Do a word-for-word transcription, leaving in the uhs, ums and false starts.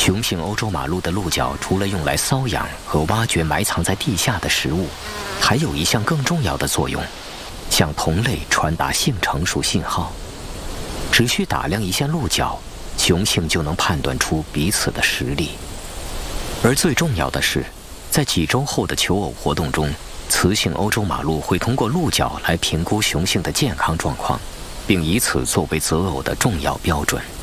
雄性欧洲马鹿的鹿角除了用来瘙痒和挖掘埋藏在地下的食物，还有一项更重要的作用，向同类传达性成熟信号。只需打量一下鹿角，雄性就能判断出彼此的实力。而最重要的是，在几周后的求偶活动中，雌性欧洲马鹿会通过鹿角来评估雄性的健康状况，并以此作为择偶的重要标准。